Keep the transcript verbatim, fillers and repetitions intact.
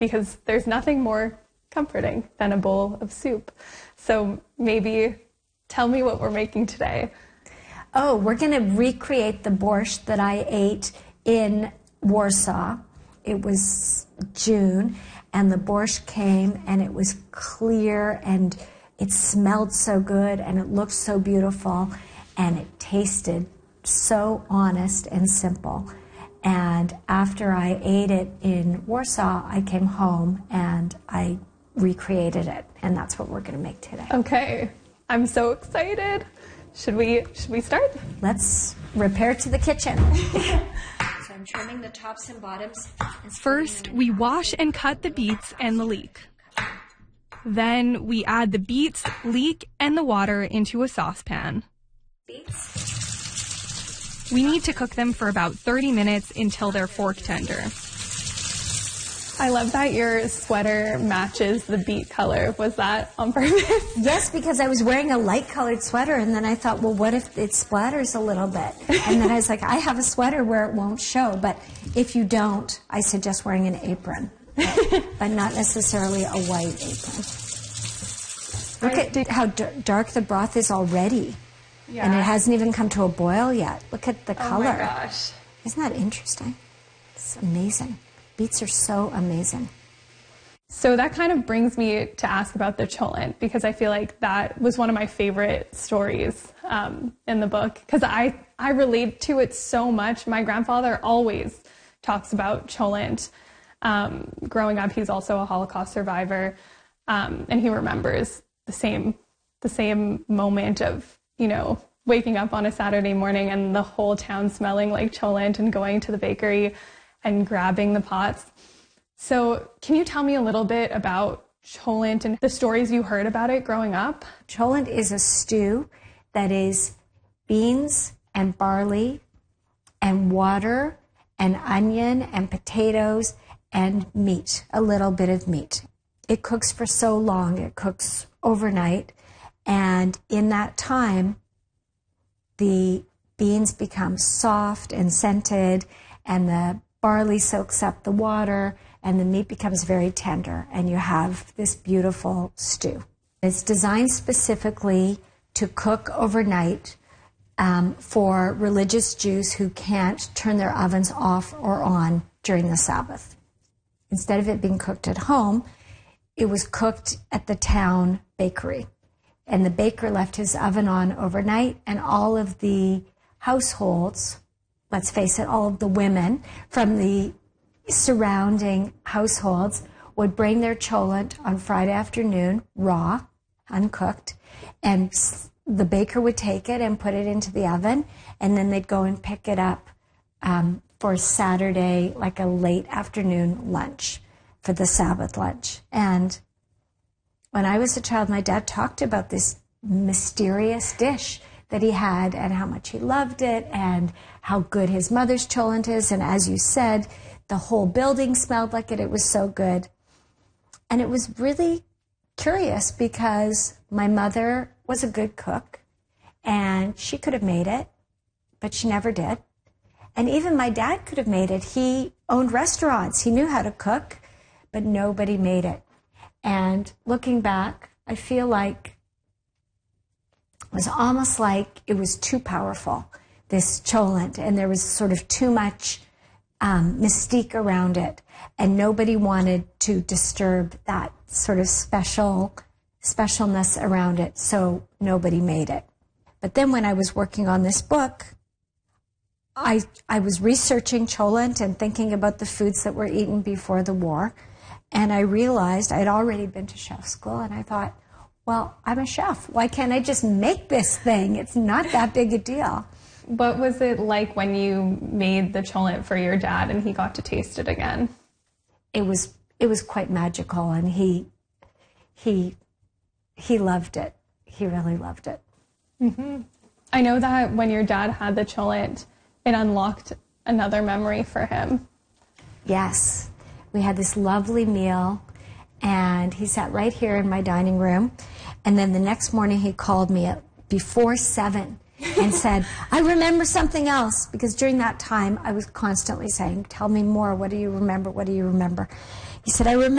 because there's nothing more comforting than a bowl of soup. So maybe tell me what we're making today. Oh, we're going to recreate the borscht that I ate in Warsaw. It was June, and the borscht came, and it was clear, and it smelled so good, and it looked so beautiful, and it tasted so honest and simple. And after I ate it in Warsaw, I came home, and I recreated it, and that's what we're going to make today. Okay, I'm so excited. Should we, should we start? Let's repair to the kitchen. So I'm trimming the tops and bottoms. And First, we wash and cut the beets and the leek. Then we add the beets, leek, and the water into a saucepan. Beets. We need to cook them for about thirty minutes until they're fork tender. I love that your sweater matches the beet color. Was that on purpose? Yes, because I was wearing a light-colored sweater, and then I thought, well, what if it splatters a little bit? And then I was like, I have a sweater where it won't show, but if you don't, I suggest wearing an apron, but, but not necessarily a white apron. Look at how d dark the broth is already, yeah. And it hasn't even come to a boil yet. Look at the color. Oh my gosh. Isn't that interesting? It's amazing. Beets are so amazing. So that kind of brings me to ask about the cholent, because I feel like that was one of my favorite stories um, in the book, because I, I relate to it so much. My grandfather always talks about cholent. Um, growing up, he's also a Holocaust survivor, um, and he remembers the same, the same moment of, you know, waking up on a Saturday morning and the whole town smelling like cholent and going to the bakery and grabbing the pots. So can you tell me a little bit about cholent and the stories you heard about it growing up? Cholent is a stew that is beans and barley and water and onion and potatoes and meat, a little bit of meat. It cooks for so long, it cooks overnight, and in that time, the beans become soft and scented, and the barley soaks up the water, and the meat becomes very tender, and you have this beautiful stew. It's designed specifically to cook overnight um, for religious Jews who can't turn their ovens off or on during the Sabbath. Instead of it being cooked at home, it was cooked at the town bakery. And the baker left his oven on overnight, and all of the households, let's face it, all of the women from the surrounding households would bring their cholent on Friday afternoon, raw, uncooked, and the baker would take it and put it into the oven, and then they'd go and pick it up um, for Saturday, like a late afternoon lunch, for the Sabbath lunch. And when I was a child, my dad talked about this mysterious dish that he had and how much he loved it and how good his mother's cholent is. And as you said, the whole building smelled like it. It was so good. And it was really curious because my mother was a good cook and she could have made it, but she never did. And even my dad could have made it. He owned restaurants. He knew how to cook, but nobody made it. And looking back, I feel like it was almost like it was too powerful, this cholent, and there was sort of too much um, mystique around it, and nobody wanted to disturb that sort of special specialness around it, so nobody made it. But then when I was working on this book, I, I was researching cholent and thinking about the foods that were eaten before the war. And I realized I'd already been to chef school, and I thought, well, I'm a chef. Why can't I just make this thing? It's not that big a deal. What was it like when you made the cholent for your dad and he got to taste it again? It was it was quite magical, and he he he loved it. He really loved it. Mm-hmm. I know that when your dad had the cholent, it unlocked another memory for him. Yes. We had this lovely meal, and he sat right here in my dining room, and then the next morning he called me at before seven and said, I remember something else, because during that time I was constantly saying, tell me more, what do you remember, what do you remember? He said, I remember